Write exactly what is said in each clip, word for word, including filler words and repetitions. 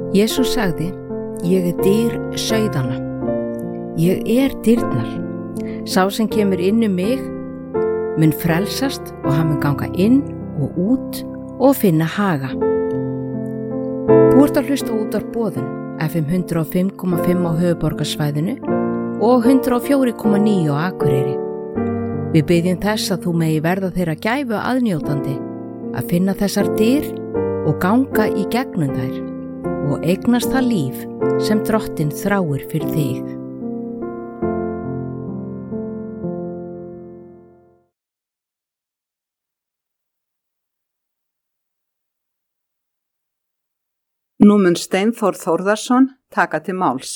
Jesús sagði, ég er dyr sauðanna. Ég er dyrnar. Sá sem kemur inn um mig mun frelsast og hann mun ganga inn og út og finna haga. Þú ert að hlusta út á boðun F M hundrað og fimm komma fimm á höfuðborgarsvæðinu og hundrað og fjögur komma níu á Akureyri. Við biðjum þess að þú megi verða þeirra gæfu aðnjótandi að finna þessar dyr og ganga í gegnum þær og eignast það líf sem Drottinn þráir fyrir þig. Nú mun Steinþór Þórðarson taka til máls.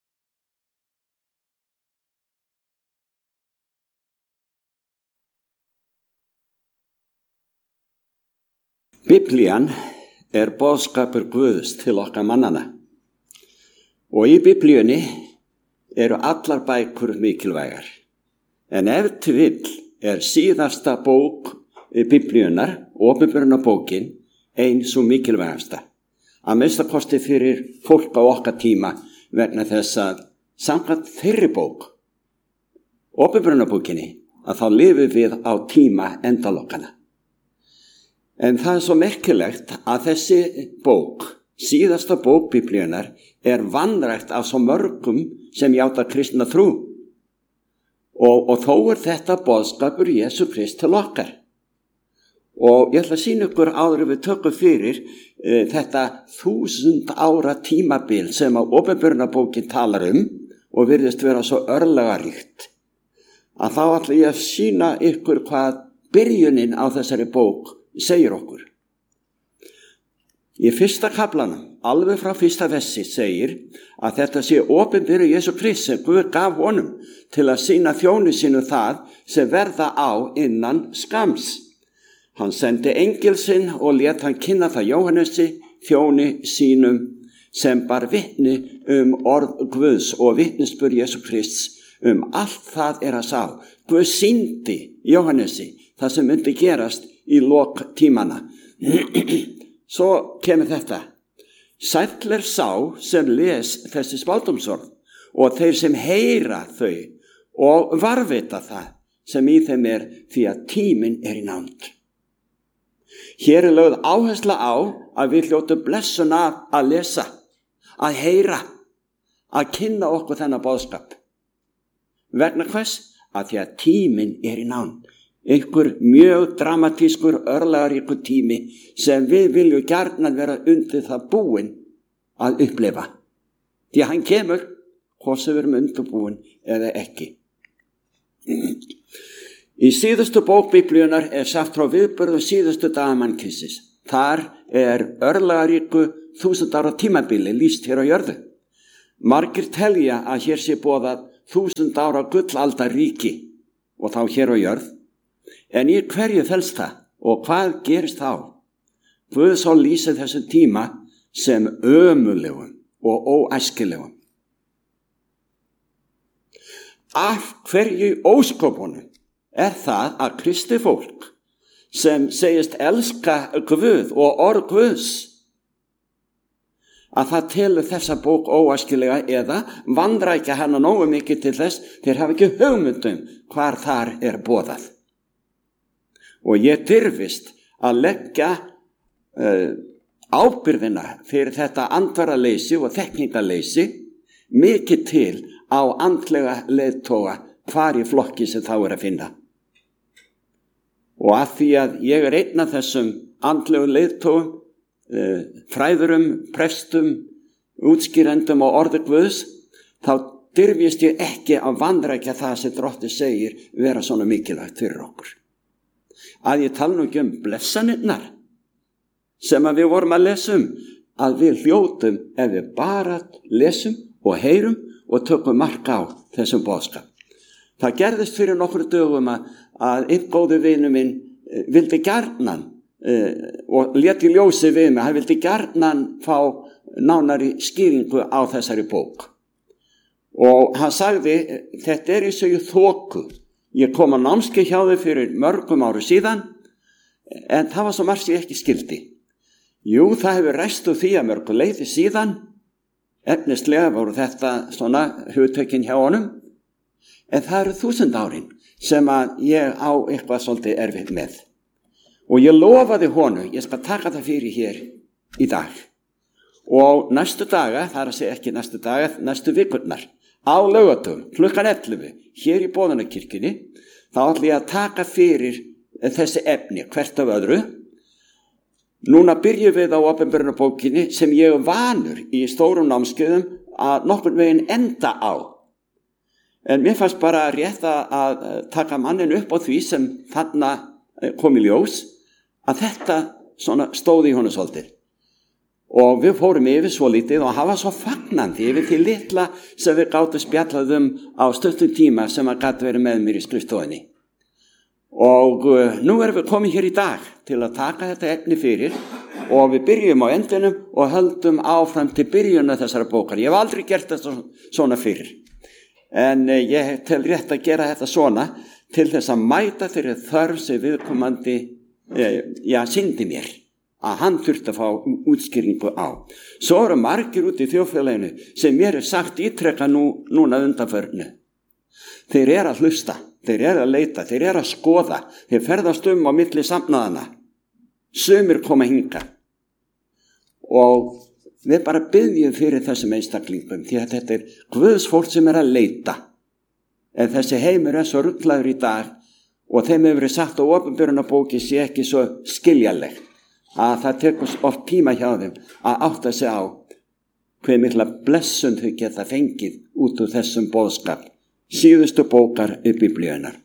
Biblían er boðskapur Guðs til okkar mannana og í Biblíunni eru allar bækur mikilvægar. En ef til vill er síðasta bók Biblíunnar, opinberunarbókin, ein sú mikilvægasta. Að minnsta kosti fyrir fólk á okkar tíma vegna þess að samkvæmt þeirri bók, opinberunarbókinni, að þá lifum við á tíma endalokkana. En það er svo merkilegt að þessi bók, síðasta bók Biblíunnar, er vanrækt af svo mörgum sem játa kristna trú. Og, og þó er þetta boðskapur Jesú Krist til okkar. Og ég ætla að sýna ykkur áður við tökum fyrir uh, þetta þúsund ára tímabil sem að opinberunarbókin talar um og virðist vera svo örlagaríkt. Að þá ætla ég að sýna ykkur hvað byrjunin á þessari bók segir okkur. Í fyrsta kaflanum, alveg frá fyrsta versi, segir að þetta sé opinberu Jesú Krist sem Guð gaf honum til að sýna þjóni sínu það sem verða á innan skams. Hann sendi engil sinn og lét hann kynna það Jóhannesi, þjóni sínum, sem bar vitni um orð Guðs og vitnisburð Jesú Krists um allt það er að sá. Guð sýndi Jóhannesi það sem myndi gerast í lok tímana. Svo kemur þetta. Sæll er sá sem les þessi spádómsorð og þeir sem heyra þau og varðveita það sem í þeim er, því að tíminn er í nánd. Hér er lögð áhersla á að við hljótum blessun af að lesa, að heyra, að kynna okkur þennan boðskap. Vegna hvers? Að því að tíminn er í nánd. Einhver mjög dramatískur örlagaríkur tími sem við viljum gjarnan vera undir það búin að upplifa. Því að hann kemur, hvort sem við erum undirbúin eða ekki. Í síðustu bók Biblíunnar er sagt frá viðburðum síðustu daga mannkynsis. Þar er örlagaríku þúsund ára tímabili lýst hér á jörðu. Margir telja að hér sé boðað þúsund ára gullaldarríki og þá hér á jörð. En í hverju felst það og hvað gerist þá? Guð svo lýsir þessum tíma sem ömurlegum og óæskilegum. Af hverju óskopunum er það að kristi fólk sem segist elska Guð og orð Guðs, að það telur þessa bók óæskilega eða vanrækja hana nógu mikið til þess þeir hafa ekki hugmyndum hvar þar er boðað. Og ég dirfist að leggja uh, ábyrðina fyrir þetta andvaraleysi og þekkingaleysi mikið til á andlega leiðtoga hvar í flokki sem þá er að finna. Og að því að ég er einn af þessum andlegu leiðtogum, uh, fræðurum, prestum, útskýrendum og orði Guðs, þá dirfist ég ekki að vanrækja það sem Drottinn segir vera svona mikilvægt fyrir okkur. Að ég tala nú ekki um blessanirnar sem að við vorum að lesa um, að við hljótum ef við bara lesum og heyrum og tökum mark á þessum boðskap. Það gerðist fyrir nokkru dögum að, að einn góðu vinu minn uh, vildi gjarnan uh, og léti ljósi við mig, hann vildi gjarnan fá nánari skýringu á þessari bók. Og hann sagði, þetta er eins og ég þoku. Ég kom á námskeið hjá þau fyrir mörgum áru síðan, en það var svo margt ég ekki skildi. Jú, það hefur ræst úr því að mörgu leyti síðan. Efnislega voru þetta svona hugtökin hjá honum. En það eru þúsund árin sem að ég á eitthvað svolítið erfitt með. Og ég lofaði honum, ég skal taka það fyrir hér í dag. Og næstu daga, það er að segja ekki næstu daga, næstu vikurnar, á laugardag, klukkan ellefu, hér í Boðunarkirkjunni, þá ætla ég að taka fyrir þessi efni, hvert af öðru. Núna byrjum við á opinberunarbókinni sem ég er vanur í stórum námskeiðum að nokkurn veginn enda á. En mér fannst bara rétt að taka mannin upp á því sem þarna kom í ljós, að þetta svona stóði í honum svolítið. Og við fórum yfir svo lítið og hafa svo fagnandi yfir til litla sem við gátum spjallað um á stuttum tíma sem að gat verið með mér í skrifstofunni. Og uh, nú erum við komin hér í dag til að taka þetta efni fyrir og við byrjum á endinum og höldum áfram til byrjunna þessara bókar. Ég hef aldrei gert þetta svona fyrir. En uh, ég tel rétt að gera þetta svona til þess að mæta þeirri þörf sem viðkomandi uh, já, sýndi mér. Að hann þurfti að fá útskýringu á. Svo eru margir út í þjóðfélaginu sem mér er sagt ítrekka nú, núna undanförnu. Þeir eru að hlusta, þeir eru að leita, þeir eru að skoða, þeir ferðast um á milli safnaðana. Sumir koma hinga. Og við bara biðjum fyrir þessum einstaklingum, því að þetta er Guðs fólk sem er að leita. En þessi heimur er svo ruglaður í dag og þeim hefur verið sagt á opinberunarbóki sé ekki svo skiljanlegt. Að það tekur oft tíma hjá þeim að átta sig á hver mikla blessun þau geta fengið út úr þessum boðskap, síðustu bókar í Biblíunar.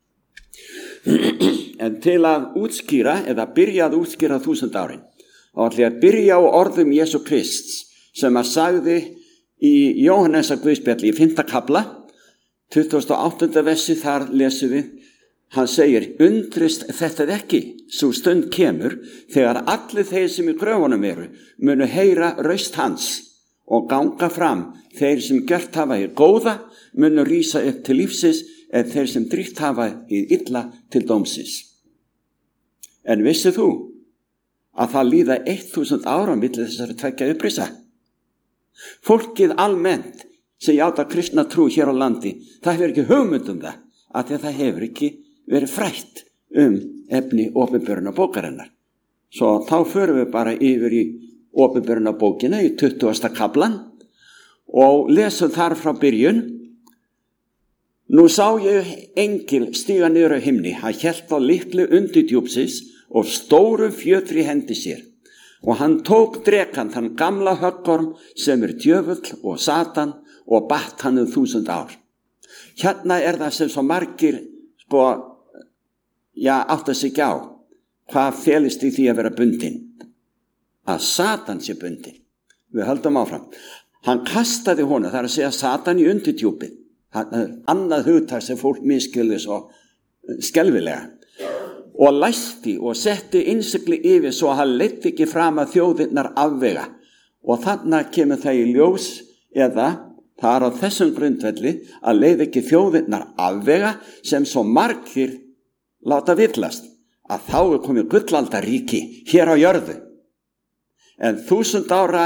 En til að útskýra, eða byrja að útskýra þúsund árin, þá ætla ég að byrja á orðum Jesú Krists sem að sagði í Jóhannesar Guðspjalli í fimmta kafla, tuttugasta og áttunda versi, þar lesum við. Hann segir, undrist þetta ekki, svo stund kemur þegar allir þeir sem í gröfunum eru munu heyra raust hans og ganga fram. Þeir sem gjört hafa í góða munu rísa upp til lífsins en þeir sem dríkt hafa í illa til dómsins. En vissið þú að það líða þúsund ára milli þessari tveggja upprisa? Fólkið almennt sem játa kristna trú hér á landi, það hefur ekki hugmynd um það, að það hefur ekki verið frætt um efni opinberunarbókarinnar. Svo þá förum við bara yfir í opinberunarbókina í tuttugasta kaflan og lesum þar frá byrjun. Nú sá ég engil stíga niður á himni, hann hélt á litlu undirdjúpsins og stórum fjötri hendi sér. Og hann tók drekann þann gamla höggorm sem er djöfull og Satan og batt hann um þúsund ár. Hérna er það sem svo margir sko já, átt að sig á, hvað felist í því að vera bundin? Að Satan sé bundin. Við höldum áfram. Hann kastaði honum, það er að segja Satan í undirdjúpið. Annað hugtak sem fólk miskilði svo skelfilega. Og læsti og setti innsigli yfir svo að hann leiddi ekki fram að þjóðirnar afvega. Og þarna kemur það í ljós eða það er á þessum grundvelli að leið ekki þjóðirnar afvega sem svo margir láta villast, að þá er komið gullaldaríki hér á jörðu. En þúsund ára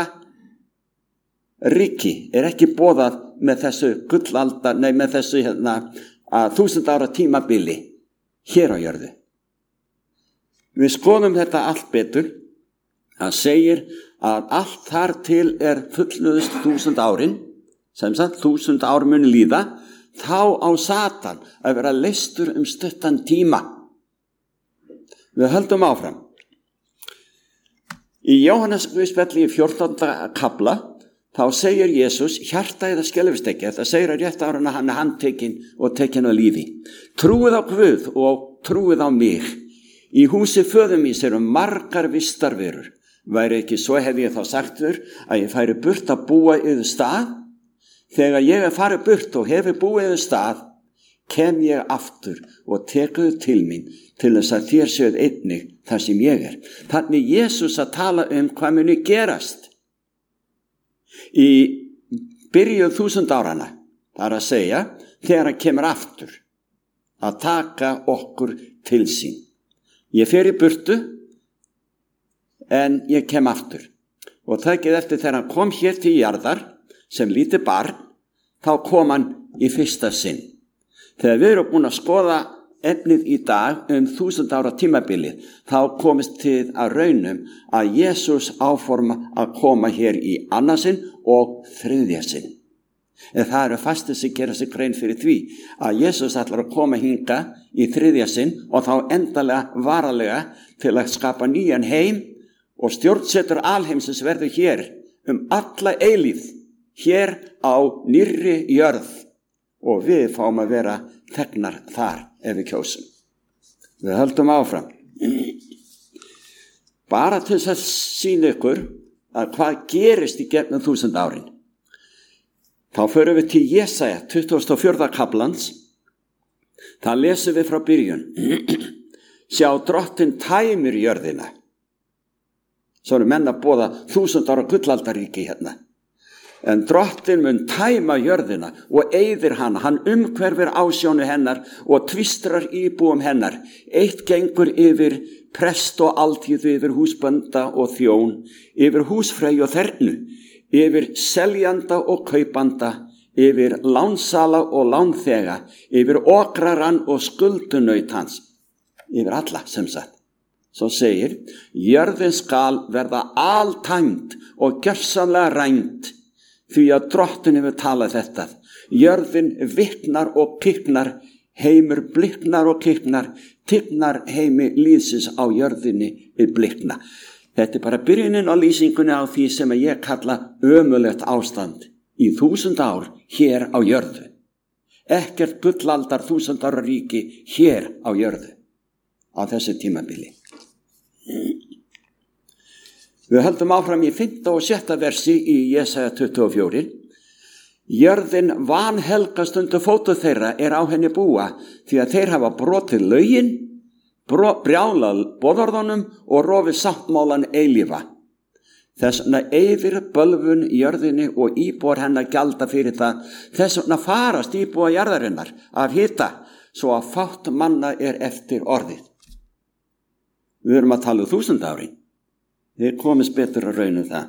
ríki er ekki boðað með þessu gullalda, nei með þessu hérna, að þúsund ára tímabili hér á jörðu. Við skoðum þetta allt betur. Það segir að allt þar til er fullnuðust þúsund árin, sem sagt þúsund ár muni líða, þá á Satan að vera leystur um stuttan tíma. Við höldum áfram. Í Jóhannes Guðspjalli í fjórtánda kafla, þá segir Jesús, hjarta eða skelfist ekki, þetta segir að rétt ára hann er handtekinn og tekinn á lífi. Trúið á Guð og trúið á mig. Í húsi föður míns eru margar vistarverur. Væri ekki svo hef ég þá sagt þur að ég færi burt að búa yfir stað. Þegar ég er farið burt og hefur búið yfir stað, kem ég aftur og tekuðu til mín til þess að þér séuð einnig þar sem ég er. Þannig Jesús að tala um hvað muni gerast. Í byrjuð þúsund árana, það er að segja, þegar hann kemur aftur að taka okkur til sín. Ég fer í burtu, en ég kem aftur. Og takið eftir þegar hann kom hér til jarðar sem lítið barn, þá kom hann í fyrsta sinn. Þegar við erum búin að skoða efnið í dag um þúsund ára tímabilið, þá komist til að raunum að Jesús áforma að koma hér í annarsinn og þriðja sinn. En það eru fastir sem gera sig grein fyrir því að Jesús ætlar að koma hinga í þriðja sinn og þá endalega varalega til að skapa nýjan heim og stjórnsetur alheimsins verður hér um alla eilífð, hér á nýrri jörð og við fáum að vera þegnar þar ef við kjósum. Við höldum áfram. Bara til þess að sýna ykkur að hvað gerist í gegnum þúsund árin. Þá förum við til Jesaja tuttugasta og fjórða kaflans. Það lesum við frá byrjun. Sjá, drottinn tæmir jörðina. Svo eru menn að boða þúsund ára gullaldaríki hérna. En drottinn mun tæma jörðina og eyðir hana. Hann umhverfir ásjónu hennar og tvistrar íbúum hennar. Eitt gengur yfir prest og altíð, yfir húsbænda og þjón, yfir húsfrey og þernu, yfir seljanda og kaupanda, yfir lánsala og lánþega, yfir okraran og skuldunaut hans, yfir alla sem sagt. Svo segir, jörðin skal verða altæmd og gjörsamlega rænd, því að drottinn hefur talað þetta. Jörðin viknar og kiknar, heimur bliknar og kiknar, tignar heimi lífsins á jörðinni við blikna. Þetta er bara byrjunin á lýsingunni á því sem ég kalla ömurlegt ástand í þúsund ár hér á jörðu. Ekkert gullaldar þúsund ára ríki hér á jörðu á þessu tímabili. Við höldum áfram í fimmta og sjötta versi í Jesaja tuttugu og fjögur. Jörðin vanhelgast undir fótu þeirra er á henni búa, því að þeir hafa brotið lögin, brjálað boðorðunum og rofið sáttmálan eilífa. Þess vegna eyðir bölvun jörðinni og íbúar hennar gjalda fyrir það. Þess vegna farast íbúa jarðarinnar af hita, svo að fátt manna er eftir orðið. Við erum að tala um þúsund árin. Þið komist betur að raunum það.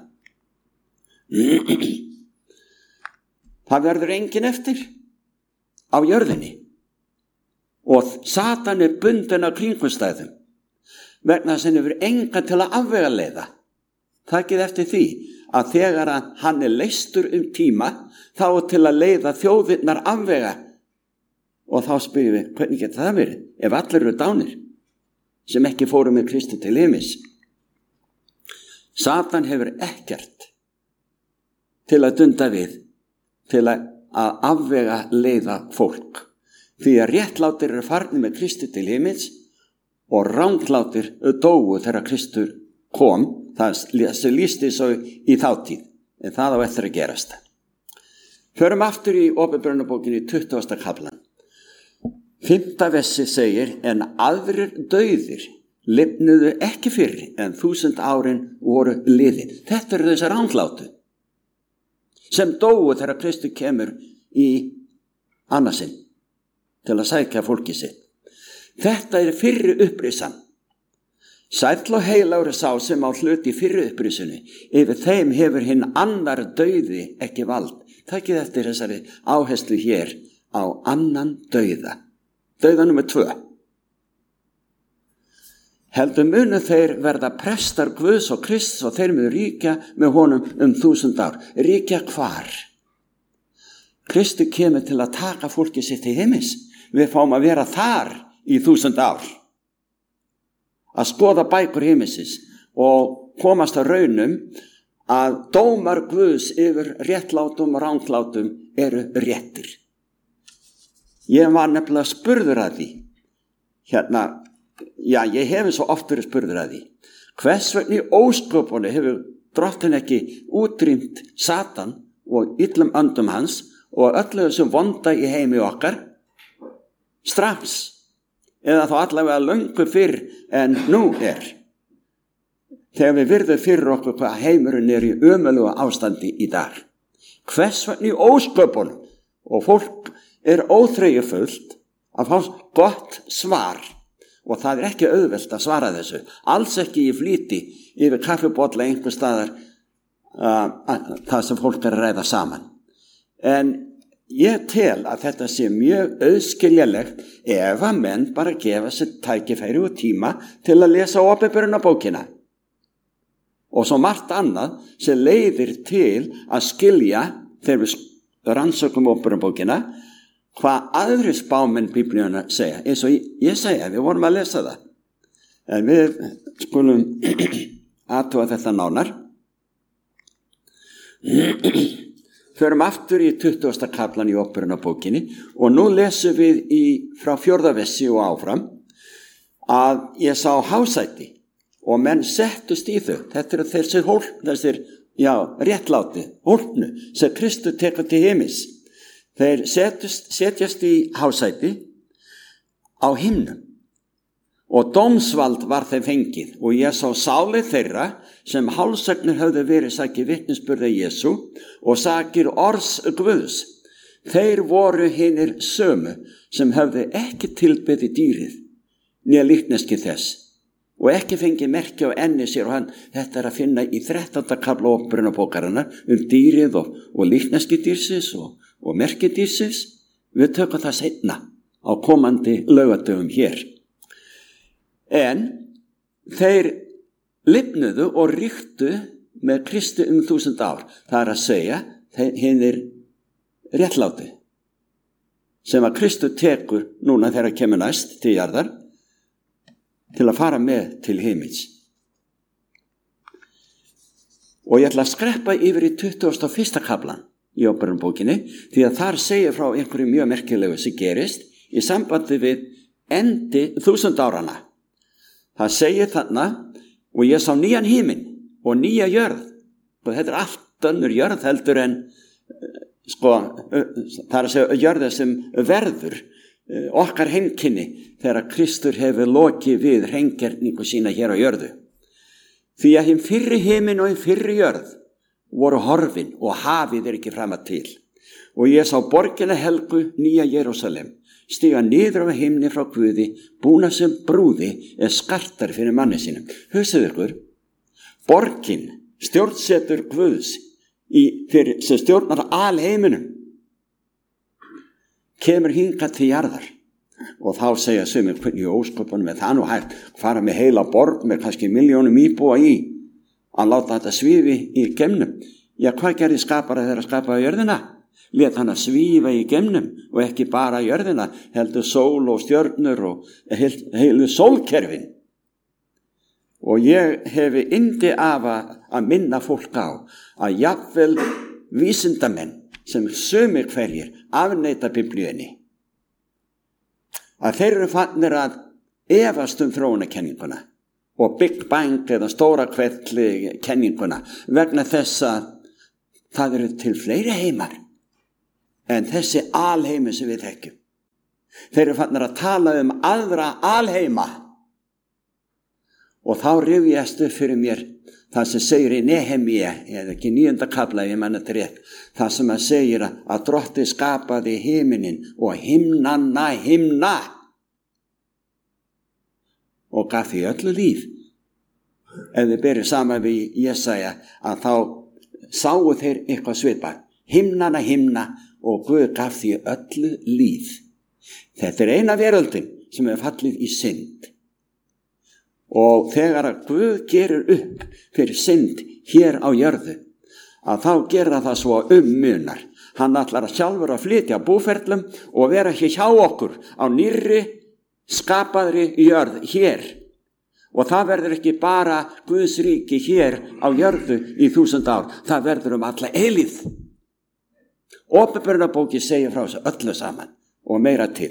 Það verður engin eftir á jörðinni. Og Satan er bundinn af kringumstæðum vegna þess að hann hefur engan til að afvegaleiða. Takið eftir því að þegar hann er leystur um tíma, þá er til að leiða þjóðirnar afvega. Og þá spyrjum við, hvernig getur það verið? Ef allir eru dánir sem ekki fóru með Kristi til himins. Satan hefur ekkert til að dunda við, til að afvega leiða fólk. Því að réttlátir eru farnir með Kristi til himins og ranglátir dóu þegar Kristur kom. Það lýsti svo í þáttíð, en það á eftir að gerast. Förum aftur í Åpenbarunarbókinni í tuttugasta kaflan. Fimmta versi segir, en aðrir dauðir lifnuðu ekki fyrr en þúsund árin voru liðin. Þetta eru þessar ranglátu sem dóu þegar Kristur kemur í annarsinn til að sækja fólki sitt. Þetta er fyrri upprisan. Sæll og heilagur sá sem á hlut í fyrri upprisunni, yfir þeim hefur hinn annar dauði ekki vald. Takið eftir þessari áherslu hér á annan dauða. Dauða númer tvö. Heldur munu þeir verða prestar Guðs og Krists og þeir munu ríkja með honum um þúsund ár. Ríkja hvar? Kristur kemur til að taka fólki sitt í himins. Við fáum að vera þar í þúsund ár. Að skoða bækur himinsins og komast að raunum að dómar Guðs yfir réttlátum og ranglátum eru réttir. Ég var nefnilega spurður að því. Hérna, já, ég hef svo oft verið spurður að því. Hvers vegna í ósköpunni hefur drottinn ekki útrýmt Satan og illum öndum hans og öllu þessum vonda í heimi okkar strax, eða þá allavega löngu fyrr en nú er. Þegar við virðum fyrir okkur hvað heimurinn er í ömurlegu ástandi í dag. Hvers vegna í ósköpunum? Og fólk er óþreyjufullt að fá gott svar og það er ekki auðvelt að svara þessu. Alls ekki í flýti yfir kaffibolla einhver staðar uh, það sem fólk er að ræða saman. En ég tel að þetta sé mjög auðskiljanlegt ef að menn bara gefa sér tækifæri og tíma til að lesa Opinberunarbókina. Og svo margt annað sem leiðir til að skilja þegar við rannsökum Opinberunarbókina hvað aðri spámenn Biblíuna segja. Eins og ég segja, við vorum að lesa það. En við skulum athuga þetta nánar. Förum aftur í tuttugasta kaflan í Opinberunarbókinni og nú lesum við í, frá fjórða versi og áfram að ég sá hásæti og menn settust í þau. Þetta eru þessir hólp, þessir, já, réttláti, hólpnu sem Kristur tekur til heimis. Þeir setjast, setjast í hásæti á himnum og dómsvald var þeim fengið og ég sá sálir þeirra sem hálsagnir höfðu verið sakir vitnisburða Jesú og sakir orðs Guðs. Þeir voru hinir sömu sem höfðu ekki tilbeðið dýrið né líkneski þess og ekki fengið merki á enni sér og hann, þetta er að finna í þrettánda kafla Opinberunarbókarinnar um dýrið og, og líkneski dýrsins og, og merki dýrsins. Við tökum það seinna á komandi laugadöfum hér. En þeir lifnuðu og ríktu með Kristi um þúsund ár. Það er að segja, hinir réttláti sem að Kristur tekur núna þegar að kemur næst til jarðar til að fara með til himins. Og ég ætla að skreppa yfir í tuttugasta og fyrsta kaflan í Opinberunarbókinni því að þar segir frá einhverju mjög merkilegu sem gerist í sambandi við endi þúsund árana. Það segir þarna, og ég sá nýjan himinn og nýja jörð. Og þetta er allt önnur jörð heldur en, sko, það er að segja jörða sem verður okkar heimkynni þegar Kristur hefur lokið við hreingerningu sína hér á jörðu. Því að hinn fyrri himinn og hinn fyrri jörð voru horfin og hafið er ekki fram að til. Og ég sá borgina helgu nýja Jerúsalem stiga niður á himni frá Guði, búna sem brúði er skartar fyrir manni sínum. Hugsið ykkur, borgin stjórnsetur Guðs í, fyrir, sem stjórnar alheiminum kemur hingað til jarðar og þá segja sumir hvernig ósköpunum er það nú hægt fara með heila borg með kannski milljónum íbúa í að láta þetta svífi í geimnum. Já, hvað gerði skapara þegar að skapa jörðina? Lét hann að svífa í geimnum og ekki bara jörðina, heldur sól og stjörnur og heil, heilu sólkerfin. Og ég hefi yndi af að minna fólk á að jafnvel vísindamenn sem sumir hverjir afneita Biblíunni, að þeir eru fannir að efast um þróunarkenninguna og Big Bang eða stóra kvelli kenninguna vegna þess að það eru til fleiri heimar en þessi alheimi sem við þekkjum. Þeir eru fannir að tala um aðra alheima og þá rifjast upp fyrir mér það sem segir í Nehemía, eða ekki níunda kafla ef ég manna þetta rétt, það sem að segir að Drottinn skapaði himinin og himnanna himna og gaf því öllu líf. Ef þið berið saman við Jesaja að þá sáu þeir eitthvað svipað, himnanna himna og Guð gaf því öllu líf. Þetta er eina veröldin sem er fallið í synd. Og þegar að Guð gerir upp fyrir synd hér á jörðu, að þá gera það svo ummunar. Hann ætlar að sjálfur að flytja búferlum og vera ekki hjá okkur á nýrri skapaðri jörð hér. Og það verður ekki bara Guðs ríki hér á jörðu í þúsund ár, það verður um alla eilíð. Opinberunarbókin segir frá þessu öllu saman og meira til.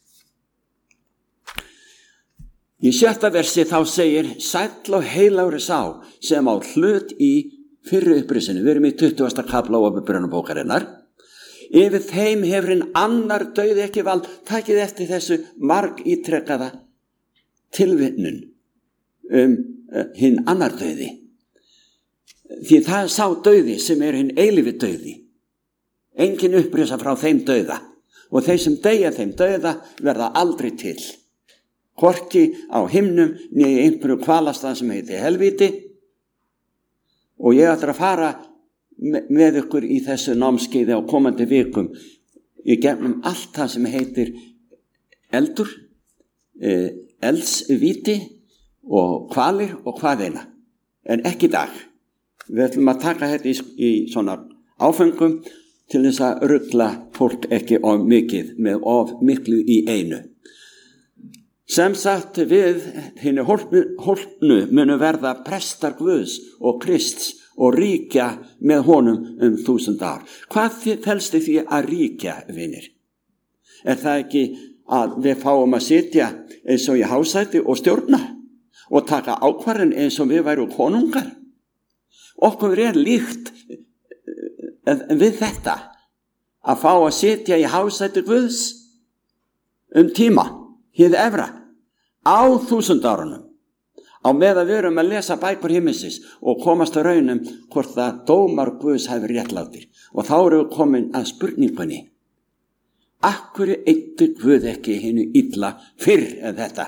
Í sjötta versi þá segir sæll og heilagur sá sem á hlut í fyrri upprisinu. Við erum í tuttugasta kafla Opinberunarbókarinnar. Yfir þeim hefur hinn annar dauði ekki vald. Takið eftir þessu marg ítrekkaða tilvinnun um uh, hinn annar dauði. Því það er sá dauði sem er hinn eilífi dauði. Engin upprisa frá þeim dauða og þeir sem deyja þeim dauða verða aldrei til. hvorki á himnum né í einhverju kvalastað sem heitir helvíti. Og ég ætla að fara með ykkur í þessu námskeiði á komandi vikum í gegnum allt það sem heitir eldur, eh, eldsvíti og hvalir og hvaðeina, en ekki í dag. Við ætlum að taka þetta í, í svona áfengum til þess að rugla fólk ekki of mikið með of miklu í einu. Sem sagt, við hinni hólpnu munu verða prestar Guðs og Krists og ríkja með honum um þúsund ár. Hvað felst í því að ríkja, vinir? Er það ekki að við fáum að sitja eins og í hásæti og stjórna og taka ákvarðin eins og við væru konungar? Okkur er líkt við þetta að fá að sitja í hásæti Guðs um tíma, hið efra, á þúsund árunum, á meðan við erum að lesa bækur himmisins og komast að raunum hvort það dómar Guðs hefur réttlátir. Og þá erum við komin að spurningunni: af hverju eyddi Guð ekki hinu illa fyrr en þetta?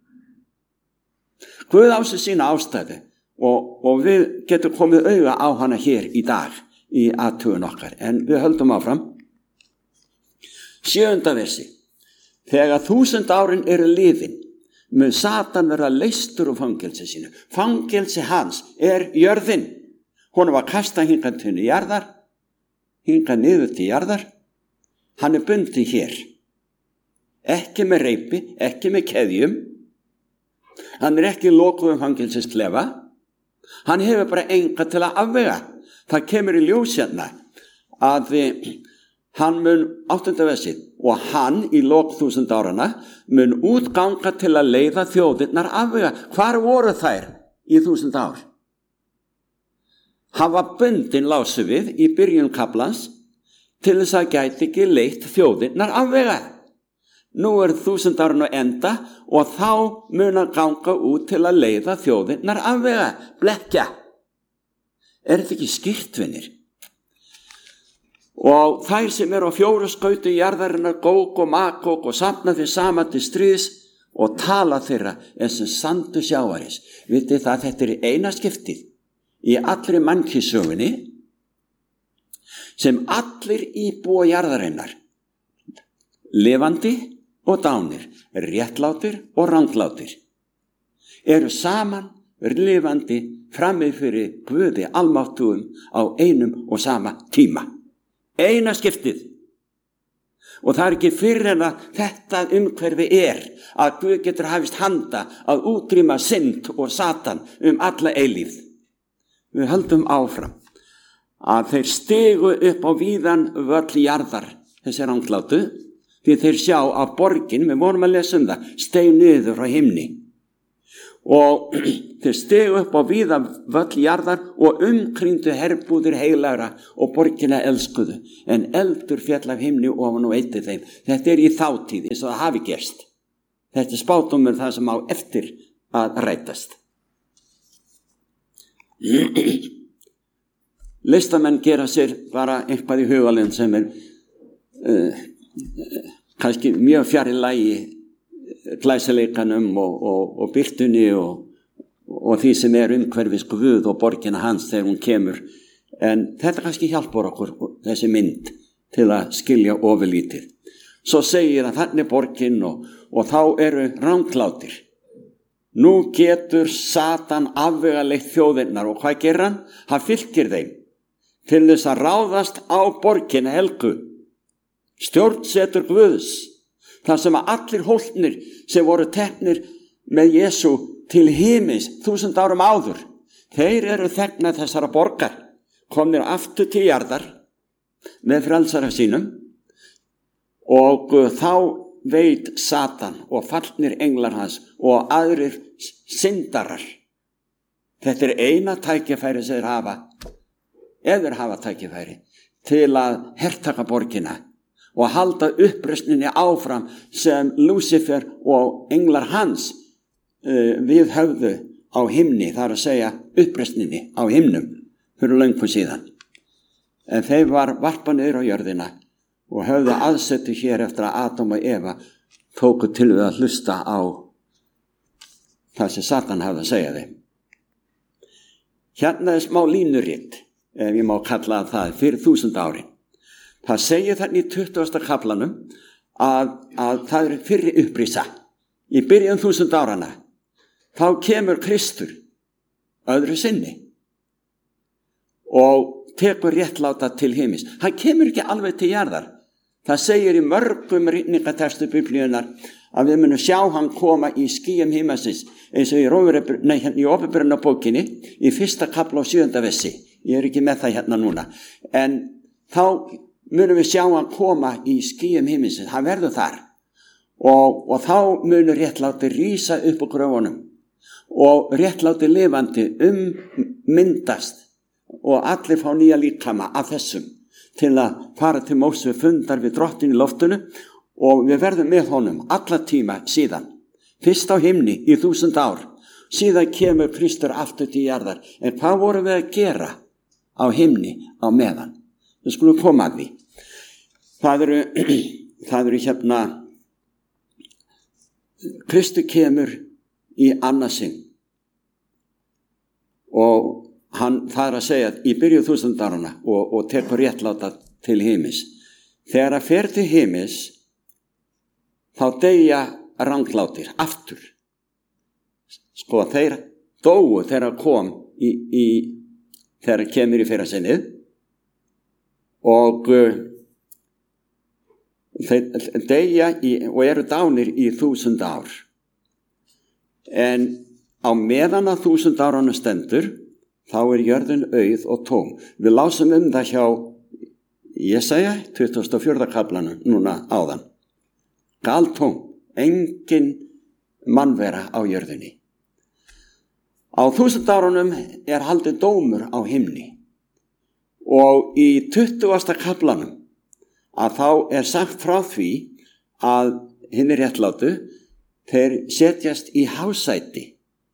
Guð á sig sína ástæðu og, og við getum komið auga á hana hér í dag í athugun okkar, en við höldum áfram. Sjöunda versi: þegar þúsund árin eru liðin, mun Satan verða leystur úr fangelsi sínu. Fangelsi hans er jörðin. Honum var kastað hingað til jarðar, hingað niður til jarðar. Hann er bundið hér. Ekki með reipi, ekki með keðjum. Hann er ekki lokuð um fangelsisklefa. Hann hefur bara enga til að afvega. Það kemur í ljós hérna að hann mun, áttunda versið, og hann í lok þúsund árana mun útganga til að leiða þjóðirnar afvega. Hvar voru þær í þúsund ár? Hann var bundinn, lásum við, í byrjun kaflans til þess að gæti ekki leitt þjóðirnar afvega. Nú er þúsund árin að enda og þá mun að ganga út til að leiða þjóðirnar afvega. Blekkja. Er þetta ekki skýrt, vinir? Og þær sem eru á fjóru skauti jarðarinnar, Góg og Magog, og safna þeir saman til stríðs og tala þeirra eins og sandu sjávarins. Vitið það, þetta er eina skiptið í allri mannkynssögunni sem allir íbúa jarðarinnar, lifandi og dánir, réttlátir og ranglátir, eru saman lifandi frammi fyrir Guði almáttugum á einum og sama tíma. Eina skiptið. Og það er ekki fyrir en að þetta umhverfi er að Guð getur hafist handa að útrýma synd og Satan um alla eilífð. Við höldum áfram að þeir stigu upp á víðan völl jarðar, þessi ranglátu, því þeir sjá að borgin, við vorum að lesa um það, steig niður frá himni. Og þeir stigu upp á víða völl jarðar og umkringdu herbúðir heilagra og borgina elskuðu, en eldur féll af himni ofan og eyddi þeim. Þetta er í þátíð, eins og það hafi gerst. Þetta er spádómur það sem á eftir að rætast. Listamenn gera sér bara eitthvað í hugalinn sem er uh, kannski mjög fjarri lagi glæsileikanum og, og, og byrtunni og, og því sem er umhverfis Guð og borgina hans þegar hún kemur. En þetta kannski hjálpar okkur, þessi mynd, til að skilja ofurlítið. Svo segir að þannig borgin og, og þá eru ranglátir. Nú getur Satan afvegaleitt þjóðirnar og hvað gerir hann? Hann fylgir þeim til þess að ráðast á borgina helgu. Stjórnsetur Guðs. þar sem að allir hólpnir sem voru teknir með Jesú til himins þúsund árum áður, þeir eru þegnað þessara borgar, komnir aftur til jarðar með frelsara sínum, og þá veit Satan og fallnir englar hans og aðrir syndarar. Þetta er eina tækifæri sem þeir hafa, eður hafa tækifæri, til að hertaka borgina og halda uppreisninni áfram sem Lúsifer og englar hans uh, við höfðu á himni, þar að segja uppreisninni á himnum fyrir löngu síðan. En þeir var varpað niður á jörðina og höfðu aðsettu hér eftir að Adam og Eva tóku til við að hlusta á það sem Satan hafði að segja þeim. Hérna er smá línuritt, ef ég má kalla það, fyrir þúsund árin. Það segir þannig í tuttugasta kaflanum að, að það er fyrri upprisa. Í byrjun þúsund árana, þá kemur Kristur öðru sinni og tekur réttláta til himins. Hann kemur ekki alveg til jarðar. Það segir í mörgum ritningatextu Biblíunar að við munum sjá hann koma í skýjum himmasins, eins og í, nei, í Opinberunarbókinni í fyrsta kafla og sjöunda versi. Ég er ekki með það hérna núna. En þá munum við sjá hann koma í skýjum himmasins. Hann verður þar. Og, og þá munur réttláti rísa upp á gröfunum og réttláti lifandi ummyndast og allir fá nýja líkama af þessum til að fara til Móse fundar við drottin í loftinu og við verðum með honum alla tíma síðan. Fyrst á himni í þúsund ár, síðan kemur Kristur aftur til jarðar. En hvað vorum við að gera á himni á meðan? Við skulum koma að því. Það eru, það eru hérna, Kristur kemur í annarsinn og hann þarf að segja í byrju þúsundarana og, og tekur réttláta til himis. Þegar að fer til himis, þá deyja ranglátir aftur. Sko, þeir dóu þegar kom í, í þegar kemur í fyrra sinnið og uh, þeir deyja í, og eru dánir í þúsund ár. En á meðan að þúsund áranu stendur, þá er jörðin auð og tóm. Við lásum um það hjá Jesaja, tuttugasta og fjórða kaflanum, núna áðan. Galtóm, engin mannvera á jörðinni. Á þúsund árunum er haldið dómur á himni. Og í tuttugasta kaflanum, að þá er sagt frá því að hinir réttlátu, þeir setjast í hásæti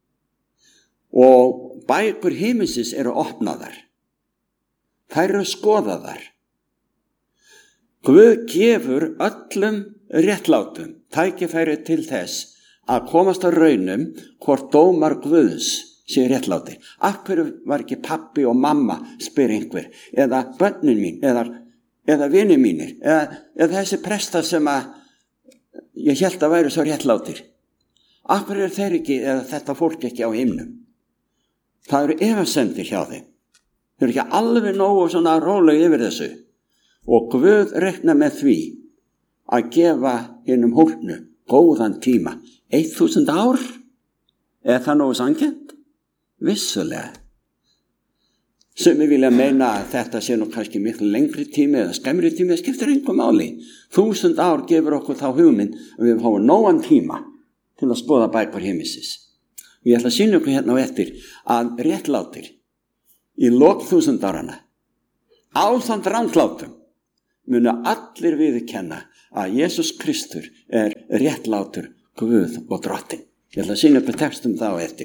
og bækur himinsins eru opnaðar. Þær eru skoðaðar. Guð gefur öllum réttlátum tækifæri til þess að komast að raunum hvort dómar Guðs sé réttláti. Af hverju var ekki pappi og mamma, spyr einhver, eða börnin mín, eða, eða vini mínir, eða, eða þessi prestar sem að ég hélt að væri svo réttlátir. Af hverju er þeir ekki, eða þetta fólk ekki á himnum? Það eru efasemdir hjá þeim. Þeir eru ekki alveg nógu svona róleg yfir þessu. Og Guð rekna með því að gefa hinum hólpnu góðan tíma. Eitt þúsund ár? Er það nógu sanngjarnt? Vissulega. Sumir vilja meina að þetta sé nú kannski miklu lengri tími eða skemmri tími, það skiptir engu máli. Þúsund ár gefur okkur þá hugmynd að við fáum nógan tíma til að skoða bækur himinsins. Ég ætla að sýna ykkur hérna á eftir að réttlátir í lok þúsundárana ásamt ranglátum munu allir viðurkenna að Jesús Kristur er réttlátur Guð og drottin. Ég ætla að sýna ykkur textum þá eftir.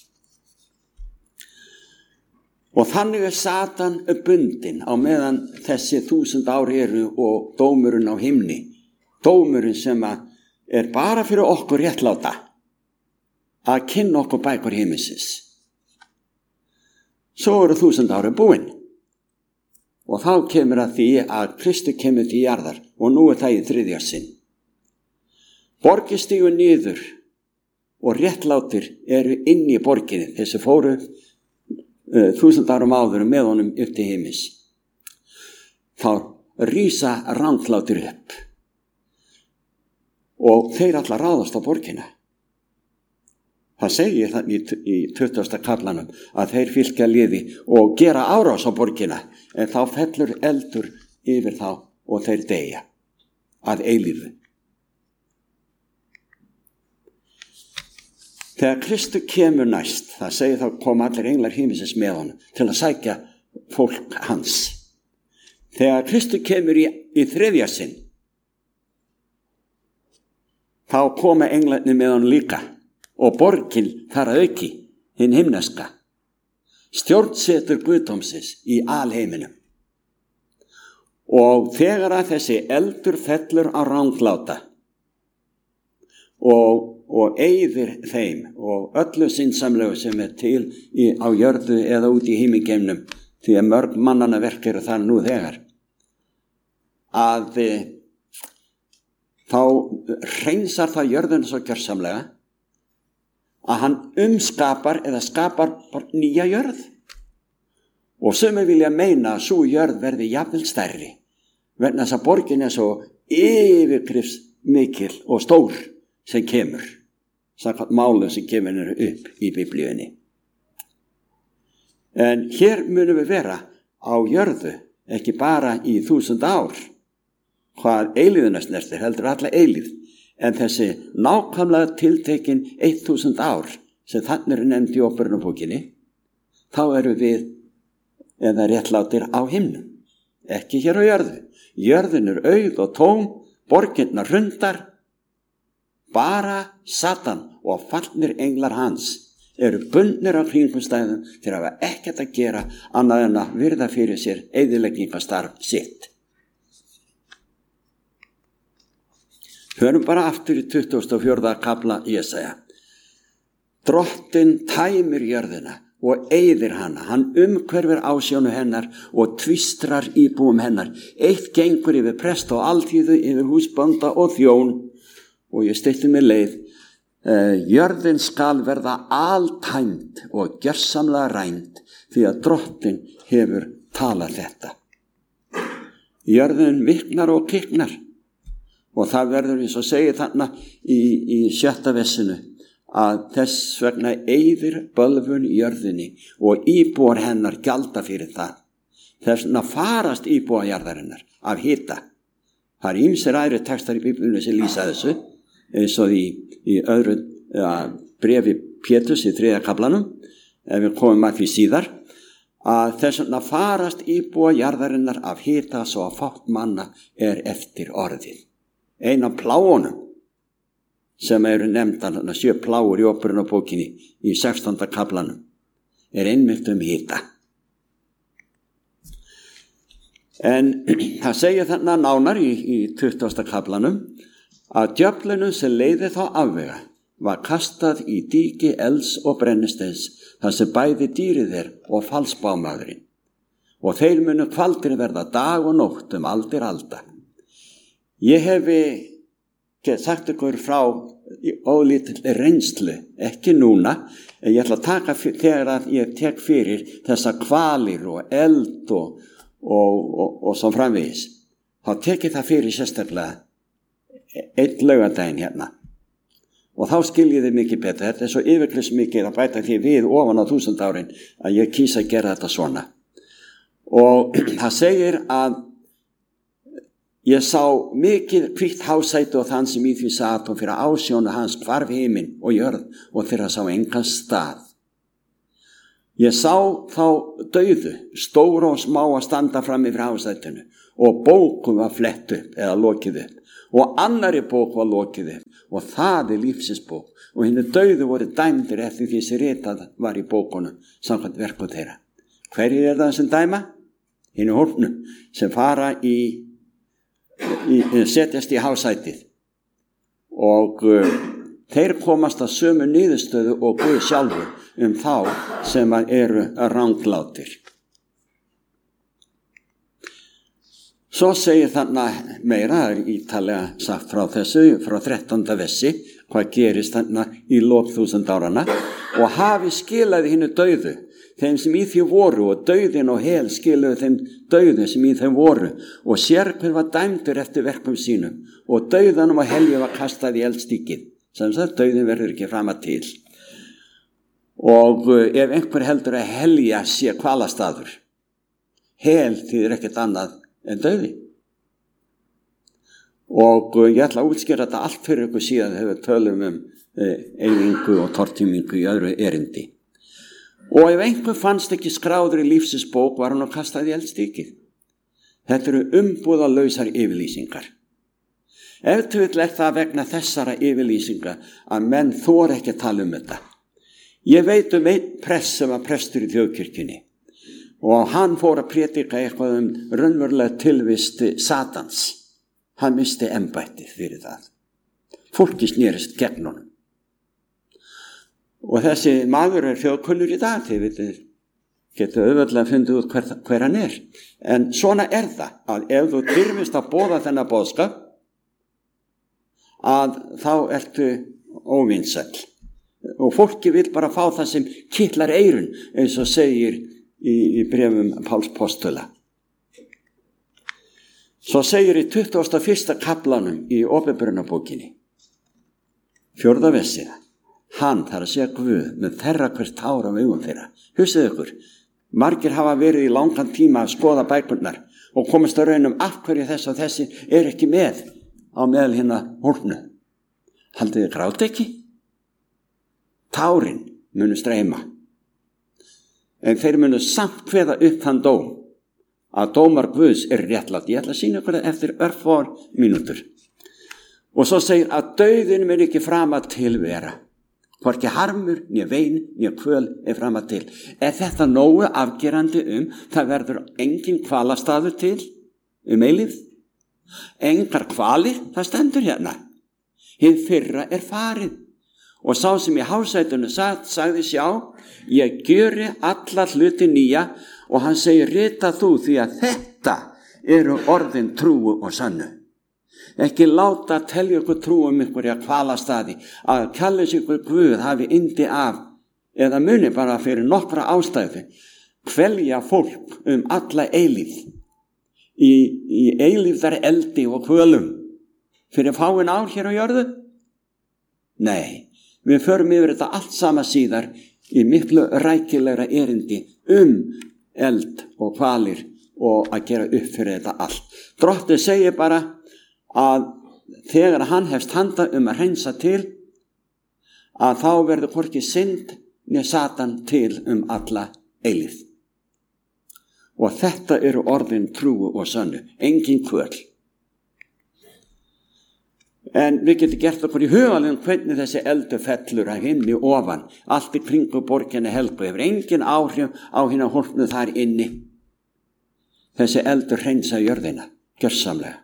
Og þannig er Satan bundinn á meðan þessi þúsund ár eru og dómurinn á himni. Dómurinn sem er bara fyrir okkur réttláta. Að kynna okkur bækur himinsins. Svo eru þúsund ári búin. Og þá kemur að því að Kristur kemur til jarðar og nú er það í þriðja sinn. Borgir stígu niður og réttlátir eru inn í borginni, þessi fóru uh, þúsund árum áður með honum upp til himins. Þá rísa ranglátir upp og þeir allar ráðast á borginna. Það segir þannig í tuttugasta kaflanum að þeir fylgja liði og gera árás á borgina, en þá fellur eldur yfir þá og þeir deyja að eilífu. Þegar Kristur kemur næst, það segir þá koma allir englar himinsins með honum til að sækja fólk hans. Þegar Kristur kemur í, í þriðja sinn, þá koma englarnir með honum líka. Og borgin þar að auki, hinn himneska, stjórnsetur guðdómsins í alheiminum. Og þegar að þessi eldur fellur á rangláta og, og eyðir þeim og öllu sinnsamlegu sem er til í, á jörðu eða út í himingeimnum, því að mörg mannanna verk eru þar nú þegar, að e, þá hreinsar það jörðuna svo gjörsamlega að hann umskapar eða skapar nýja jörð. Og sumir vilja meina að sú jörð verði jafnvel stærri, vegna þess að borgin er svo yfirgrifsmikil og stór sem kemur, samkvæmt málum sem kemur upp í Biblíunni. En hér munum við vera á jörðu, ekki bara í þúsund ár, hvað eilíðuna snertir, heldur alla eilíð, en þessi nákvæmlega tiltekin eitt þúsund ár sem þannig er nefnd í Óperunarbókinni, þá eru við eða réttlátir á himnum, ekki hér á jörðu. Jörðin er auð og tóm, borginnar hrundar, bara Satan og fallnir englar hans eru bundnir á kringumstæðum til að hafa ekkert að gera annað en að virða fyrir sér eyðileggingastarf sitt. Hörum bara aftur í tuttugasta og fjórða kafla Jesaja. Drottinn tæmir jörðina og eyðir hana, hann umhverfir ásjónu hennar og tvistrar íbúum hennar. Eitt gengur yfir prest og alþýðu, yfir húsbónda og þjón, og ég steytti mig leið. Uh, jörðin skal verða altæmd og gjörsamlega rænd, því að Drottinn hefur talað þetta. Jörðin viknar og kiknar, og það verður eins og segir þarna í, í sjötta vessinu, að þess vegna eyðir bölvun jörðinni og íbúar hennar gjalda fyrir það. Þess vegna farast íbúar jarðarinnar af hita. Það er ýmsir aðrir textar í Biblíunni sem lýsa þessu, eins og í, í öðru ja, brefi Péturs í þriðja kaflanum, ef við komum að því síðar, að þess vegna farast íbúar jarðarinnar af hita svo að fátt manna er eftir orðið. Ein af pláunum sem eru nefndar, sjö pláur í Óperunarbókinni í sextánda kaflanum, er einmitt um hita. En það segir þarna nánar í, í tuttugasta kaflanum að djöflunum sem leiði þá afvega var kastað í dýki elds og brennisteins, þar sem bæði dýrið er og falsbámaðurinn. Og þeir munu kvaldir verða dag og nótt um aldir alda. Ég hefi sagt ykkur frá ólítill reynslu, ekki núna, en ég ætla að taka fyrir, þegar að ég tek fyrir þessa kvalir og eld og, og, og, og svo framvegis. Þá tek ég það fyrir sérstaklega einn laugardaginn hérna. Og þá skiljiði mikið betur. Þetta er svo yfirgrifs mikið að bæta því við ofan á þúsund árin að ég kýsa að gera þetta svona. Og það segir að ég sá mikið hvítt hásæti og þann sem í því sat og fyrir ásjónu hans hvarf himinn og jörð og þeirra sá engan stað. Ég sá þá dauðu, stóra og smá að standa fram yfir hásætinu og bókum var flett upp eða lokið upp og annari bók var lokið upp og það er lífsins bók og hinni dauðu voru dæmdir eftir því sem ritað var í bókunum samkvæmt verku þeirra. Hverjir er það sem dæma? Hinni hólpnu sem fara í Í, setjast í hásætið og uh, þeir komast að sömu niðurstöðu og Guð sjálfur um þá sem eru ranglátir. Svo segir þarna meira, það er ítalega sagt frá þessu, frá þrettánda vessi, hvað gerist þarna í lok þúsund árana og hafi skilaði hinnu dauðu þeim sem í því voru og dauðin og hel skiluðu þeim dauðu sem í þeim voru og sérhver var dæmdur eftir verkum sínum og dauðanum og helju var kastað í eldstíkið sem sagt dauðin verður ekki fram að til og ef einhver heldur að helja sé hvalastaður hel þýðir ekkert annað en dauði og ég ætla að útskýra þetta allt fyrir ykkur síðan þegar við tölum um eyðingu og tortímingu í öðru erindi. Og ef einhver fannst ekki skráður í lífsins bók var hann að kastað í eldstíkið. Þetta eru umbúðalausar yfirlýsingar. Ef til vill er það vegna þessara yfirlýsinga að menn þor ekki að tala um þetta. Ég veit um einn prest sem var prestur í þjóðkirkjunni og hann fór að prédika eitthvað um raunverulega tilvist Satans. Hann misti embættið fyrir það. Fólki snerist gegn honum. Og þessi maður er þjóðkunnur í dag, þið vitið, getur auðvitað að funda út hver, hver hann er. En svona er það, að ef þú tyrfist að boða þennan boðskap, að þá ertu óvinsæll. Og fólki vil bara fá það sem kitlar eyrun, eins og segir í, í bréfum Páls postula. Svo segir í tuttugasta og fyrsta kaflanum í Opinberunarbókinni, fjórða versið, hann, þar að segja Guð, með þerra hvert tár af augum þeirra. Hugsaðu ykkur, margir hafa verið í langan tíma að skoða bækurnar og komast að raunum af hverju þess og þessi er ekki með á meðal hérna hólpnu. Haldið þið gráti ekki? Tárin munu streyma. En þeir munu samt kveða upp þann dóm að dómar Guðs er réttlátt. Ég ætla að sýna ykkur eftir örfár mínútur. Og svo segir að dauðin mun ekki frama til vera. Hvorki harmur, né vein, né kvöl er frama til. Er þetta nógu afgerandi um það verður engin kvalastaður til um eilífð? Engar kvalir, það stendur hérna. Hið fyrra er farið. Og sá sem í hásætunu satt, sagði sjá, ég gjöri alla hluti nýja, og hann segir, rita þú því að þetta eru orðin trúu og sannu. Ekki láta að telja ykkur trú um ykkur í að kvalastaði, að kallis ykkur Guð hafi yndi af, eða muni bara fyrir nokkra ástæðu, kvelja fólk um alla eilífð, í, í eilífðar eldi og kvölum, fyrir fáin ár hér á jörðu? Nei, við förum yfir þetta allt sama síðar í miklu rækilegra erindi um eld og kvalir og að gera upp fyrir þetta allt. Drottinn segir bara að þegar hann hefst handa um að hreinsa til, að þá verður hvorki synd né Satan til um alla eilífð. Og þetta eru orðin trúu og sönnu, engin kvöl. En við getum gert okkur í hugalegum hvernig þessi eldur fellur af himni ofan, allt í kringu borginni Helgu, hefur engin áhrif á hina hólpnu þar inni. Þessi eldur hreinsa jörðina, gjörsamlega.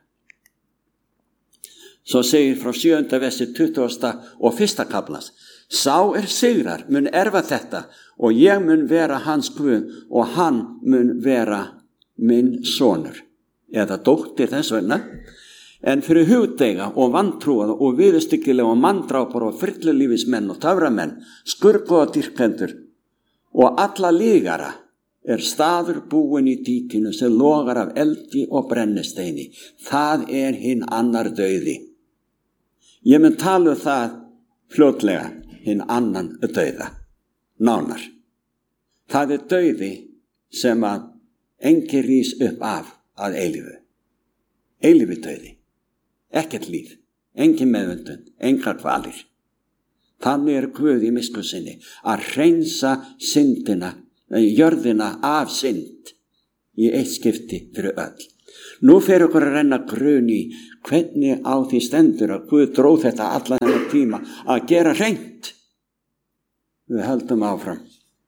Svo segir frá sjöunda versi tuttugasta og fyrsta kaflans, sá er sigrar mun erfa þetta og ég mun vera hans Guð og hann mun vera minn sonur, eða dóttir þess vegna. En fyrir hugdeiga og vantrúaða og viðurstyggilega og manndrápar og frillulífismenn og töframenn, skurgoða dýrkendur og alla lígara er staður búin í dýkinu sem logar af eldi og brennisteini. Það er hinn annar dauði. Ég mun tala um það fljótlega, hinn annan dauða, nánar. Það er dauði sem að engin rís upp af að eilífu. Eilífi dauði. Ekkert líf, engin meðvöndun, engar kvalir. Þannig er Guð í miskunn sinni að hreinsa syndina, jörðina af synd í eitt skipti fyrir öll. Nú fer okkur að renna grun í hvernig á því stendur að Guð dróð þetta allan þennan tíma að gera hreint. Við höldum áfram.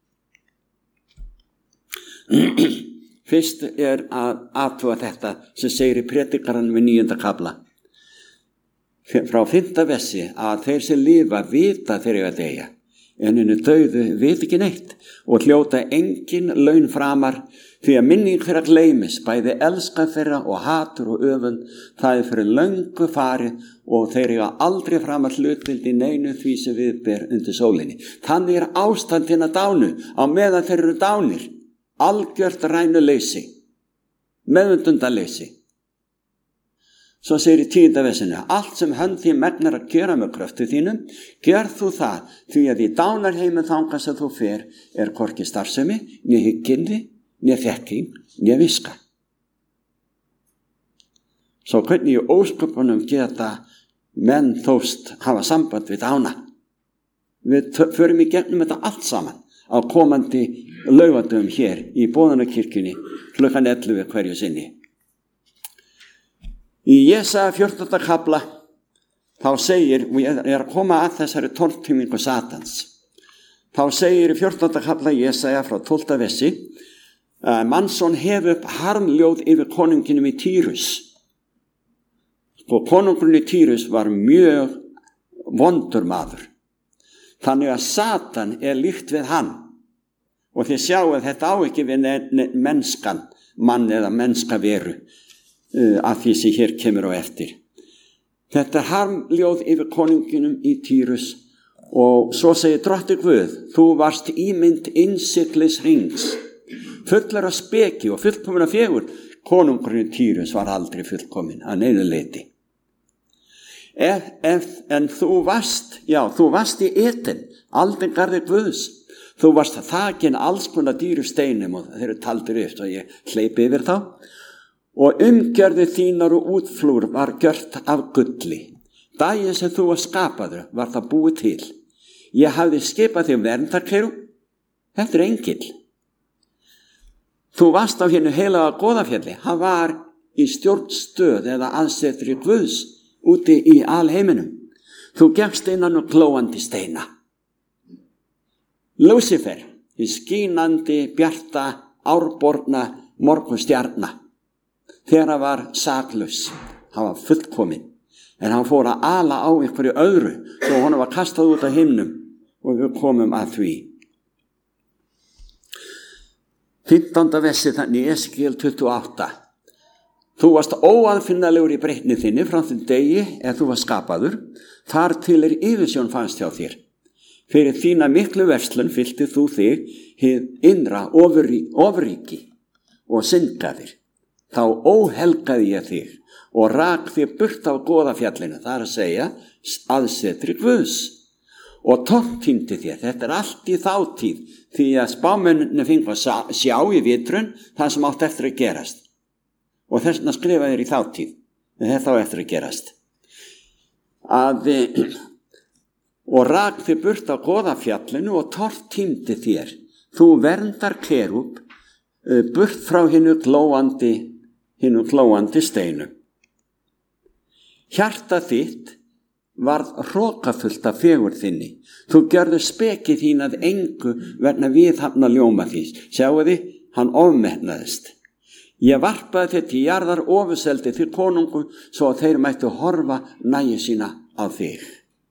Fyrst er að athuga þetta sem segir í predikaranum við níunda kafla. Frá fimmta versi að þeir sem lifa vita þeir eiga að deyja, en henni dauðu vita ekki neitt og hljóta engin laun framar, því að minning þeirra gleymis, bæði elska þeirra og hatur og öfund, það er fyrir löngu farið og þeir eiga aldrei framar hlutvild í neinu því sem við ber undir sólinni. Þannig er ástandina dánu á meðan þeir eru dánir, algjört rænuleysi, meðvundundaleysi. Svo segir í tíunda versinu, allt sem hönd þín megnar að gera með kröftu þínum, gjör þú það, því að í dánarheimin þangað sem þú fer er hvorki starfsemi, né hygginni, né þekking, né viska. Svo hvernig í ósköpunum geta menn þóst hafa samband við dána. Við förum í gegnum þetta allt saman á komandi laugadöfum hér í Boðunarkirkjunni klukkan ellefu hverju sinni. Í Jesaja fjórtánda kafla þá segir, og ég er að koma að þessari tortímingu Satans, þá segir í fjórtánda kafla Jesaja frá tólfta versi að Mannsson hef upp harmljóð yfir konunginum í Týrus. Og konungurinn í Týrus var mjög vondur maður. Þannig að Satan er líkt við hann. Og þið sjáu að þetta á ekki við mennskan, mann eða mennska veru, uh, að því sem hér kemur á eftir. Þetta er harmljóð yfir konunginum í Týrus og svo segir drottinn Guð, þú varst ímynd innsiglis rings, fullar af speki og fullkomin af fegurð. Konungurinn Týrus var aldrei fullkomin að neinu leyti. Ef, ef, en þú varst, já, þú varst í Eden, aldingarði Guðs. Þú varst þakin alls konar dýru steinum og þeir eru taldir upp og ég hleypi yfir þá. Og umgjörði þínar og útflúr var gjört af gulli. Daginn sem þú var skapaður var það búið til. Ég hafði skipað þig verndarkleru. Þetta er engill. Þú varst á hérna heilaga Goðafjalli. Hann var í stjórnstöð eða aðsetri Guðs úti í alheiminum. Þú gekkst innan og glóandi steina. Lúsifer, í skínandi, bjarta, árborna morgunstjarna. Þegar hann var saklaus, hann var fullkominn, en hann fór að ala á einhverju öðru, svo hann var kastað út af himnum og við komum að því. fimmtánda versi þannig í Esekíel tuttugu og átta. Þú varst óaðfinnalegur í breytni þinni frá þeim degi ef þú var skapaður, þar til er yfirsjón fannst hjá þér. Fyrir þína miklu verslun fyllti þú þig hið innra ofríki og syngaðir. Þá óhelgaði ég þig og rak þig burt af Goðafjallinu, það er að segja aðsetri Guðs, og tortímdi þér. Þetta er allt í þátíð, því að spámenninu fengu að sjá í vitrun það sem átt eftir að gerast. Og þess vegna skrifa þér í þátíð, þetta á eftir að gerast. Að og rak þig burt á Goðafjallinu og tortímdi þér. Þú verndar kerúb burt frá hinu glóandi, hinu glóandi steinu. Hjarta þitt varð hrokafullt af fegurð þinni. Þú gjörðu speki þín að engu vegna viðhafna ljóma þís. Sjáu þið, hann ofmetnaðist. Ég varpaði þér til jarðar ofuseldi til konungu svo að þeir mættu horfa næju sína á þig.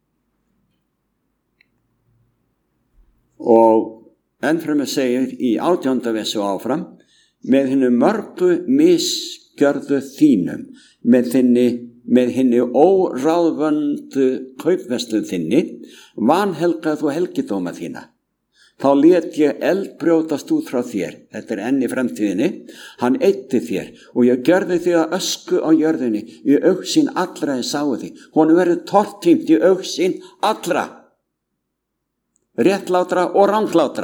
Og ennfremur segir í átjánda versi áfram, með hinnu mörgu misgjörðu þínum, með þinni, með hinni óráðvöndu kaupverslun þinni, vanhelgað þú helgidóma þína. Þá lét ég eld brjótast út frá þér, þetta er enn í fremtíðinni, hann eitti þér og ég gjörði þig að ösku á jörðinni, í augsýn allra ég sáu þig, honum verður tortímt í augsýn allra. Réttlátra og ranglátra.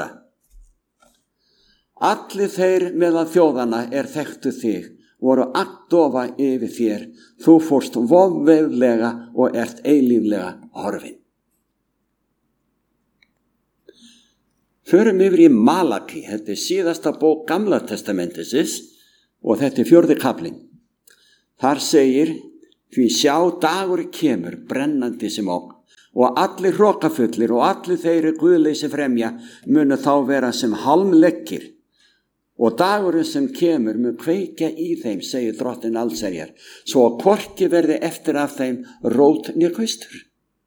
Allir þeir meðal þjóðana er þekktu þig, voru agndofa yfir þér, þú fórst vofveglega og ert eilíflega horfin. Förum yfir í Malaki, þetta er síðasta bók Gamla testamentisins og þetta er fjórði kaflinn. Þar segir, því sjá dagur kemur brennandi sem ógn, og allir hrokafullir og allir þeirri guðleysi fremja munu þá vera sem halmleggir, og dagurinn sem kemur mun kveikja í þeim, segir drottinn allsherjar, svo að hvorki verði eftir af þeim rót né kvistur.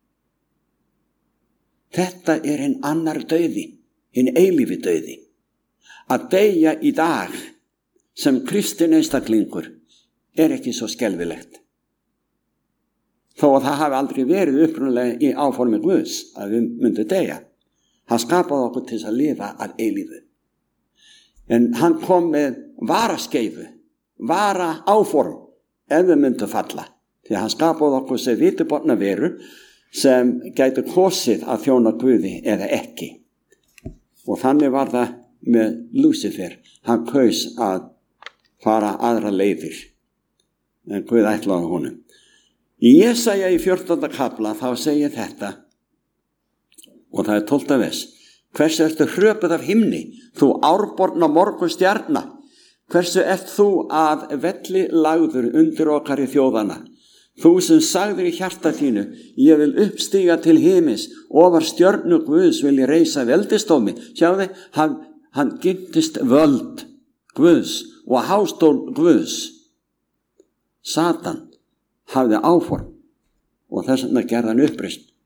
Þetta er hinn annar dauði, hinn eilífi dauði. Að deyja í dag sem kristinn einstaklingur er ekki svo skelfilegt. Þó að það hafi aldrei verið upprunalega í áformi Guðs að við myndum deyja. Hann skapaði okkur til að lifa að eilífu. En hann kom með varaskeifu, vara áform ef við myndum falla. Því hann skapaði okkur sem vitiborna veru sem gætu kosið að þjóna Guði eða ekki. Og þannig var það með Lúsifer. Hann kaus að fara aðra leiðir en Guð ætlaði honum. Í Jesaja í fjórtánda kafla þá segir þetta, og það er tólfta vers, hversu ertu hröpuð af himni, þú árborna morgunstjarna, hversu ert þú að velli lagður undir okkar í þjóðana, þú sem sagðir í hjarta þínu, ég vil uppstíga til himis, ofar stjörnu Guðs vil ég reisa veldistómi. Sjáðu, hann, hann gymtist völd Guðs og hástól Guðs. Satan hafði áform og þess vegna gerði hann uppreisn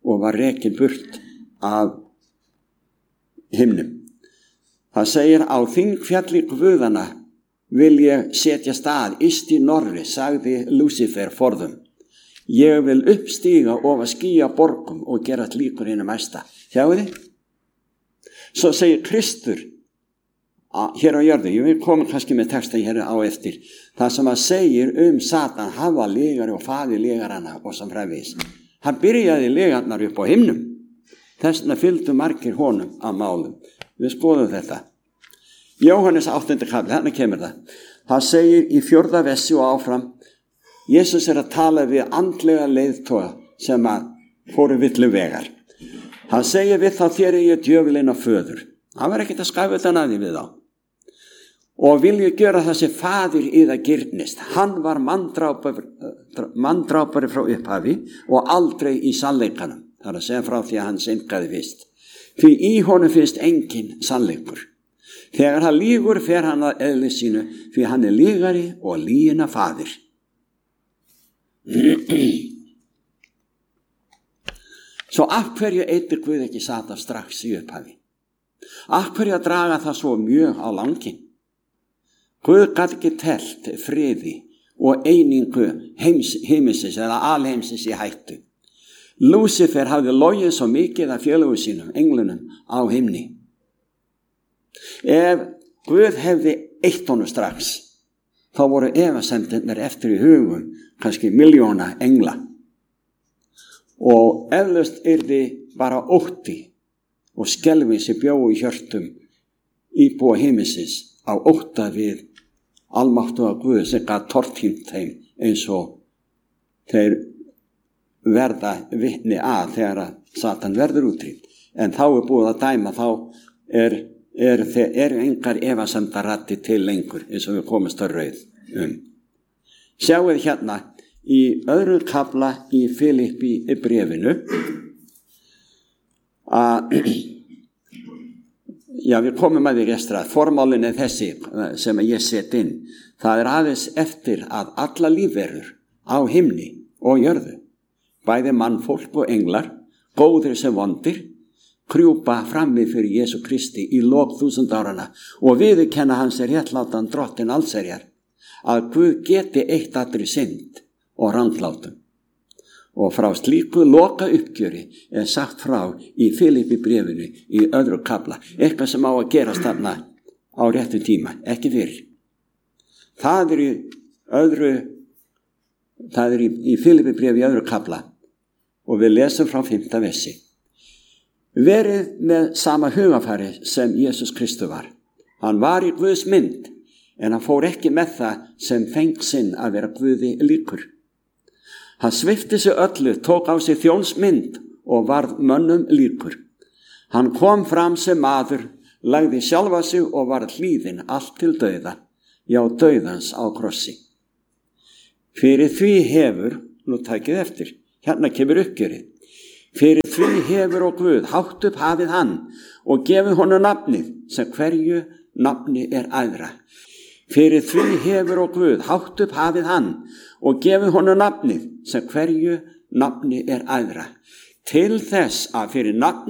og var rekin burt af himnum. Það segir á þingfjalli guðana vil ég setja stað yst í norri, sagði Lúsífer forðum. Ég vil uppstíga ofa skýja borgum og gera líkur hinum mesta. Sjáu þið? Svo segir Kristur hér á jörðu, ég vil koma kannski með texta hér á eftir, það sem að segir um Satan, hafa legari og faði legarana og sem fræfis. Hann byrjaði legarnar upp á himnum, þessna fylgdu margir honum að málum. Við skoðum þetta. Jóhannes áttundi kafli, hérna kemur það. Það segir í fjórða vessi og áfram, Jesús er að tala við andlega leiðtoga sem að fóru villu vegar. Hann segir við þá þér er ég djöfulinn af föður. Hann var ekkert að skafa þetta naði við þá. Og vil ég gera það sem faðir í það gyrnist. Hann var manndrápari, manndrápari frá upphafi og aldrei í sannleikanum. Það er að segja frá því að hann syngaði fyrst. Því í honum finnst engin sannleikur. Þegar hann lýgur fer hann að eðli sínu, því hann er lýgari og lýgina faðir. Svo af hverju eitir Guð ekki Satan strax í upphafi? Af hverju að draga það svo mjög á langinn? Guð gat ekki telt friði og einingu heims, heimisins eða alheimsins í hættu. Lúsífer hafði logið svo mikið af félögum sínum, englunum, á himni. Ef Guð hefði eitt honum strax, þá voru efasemdirnar eftir í hugum, kannski miljóna engla. Og eflaust yrði bara ótti og skelfing sem bjóu í hjörtum íbúa heimisins á ótta við almáttuga Guð sem gat tortímt þeim eins og þeir verða vitni að þegar að Satan verður útrýmt. En þá er búið að dæma, þá er, er, er engar efasemdaraddi til lengur eins og við komumst að rauð um. Sjáuð hérna í öðru kafla í Filippi í bréfinu að já, við komum að því restrað. Formálinn er þessi sem ég set inn. Það er aðeins eftir að alla lífverur á himni og jörðu, bæði mannfólk og englar, góðir sem vondir, krjúpa frammi fyrir Jesú Kristi í lok þúsund árana og viðurkenna hans er réttlátan drottin allsherjar, að Guð geti eitt allri synd og ranglátum. Og frá slíku loka uppgjöri er sagt frá í Filippi bréfinu í öðru kafla, eitthvað sem á að gerast þarna á réttu tíma, ekki fyrir. Það er í öðru, það er í, í Filippi bréfi í öðru kafla og við lesum frá fimmta versi. Verið með sama hugafæri sem Jesús Kristur var. Hann var í Guðs mynd, en hann fór ekki með það sem feng sinn að vera Guði líkur. Hann svipti sig öllu, tók á sig þjónsmynd og varð mönnum líkur. Hann kom fram sem maður, lagði sjálfa sig og varð hlýðinn allt til dauða, já dauðans á krossi. Fyrir því hefur, nú takið eftir, hérna kemur uppgjörið. Fyrir því hefur og Guð hátt upp hafið hann og gefið honum nafnið sem hverju nafni er æðra. Fyrir því hefur og Guð hátt upp hafið hann og gefið honum nafnið sem hverju nafni er æðra. Til þess að fyrir nafni